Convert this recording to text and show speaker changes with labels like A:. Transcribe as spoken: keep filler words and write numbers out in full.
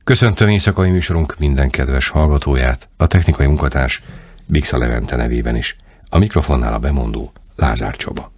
A: Köszöntöm éjszakai műsorunk minden kedves hallgatóját, a technikai munkatárs Bixa Levente nevében is. A mikrofonnál a bemondó Lázár Csaba.